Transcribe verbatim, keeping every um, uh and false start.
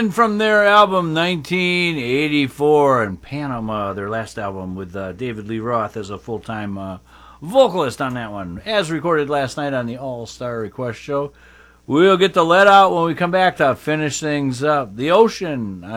Ocean from their album nineteen eighty-four in Panama, their last album with uh, David Lee Roth as a full-time uh, vocalist on that one, as recorded last night on the All-Star Request Show. We'll get the let out when we come back to finish things up. The Ocean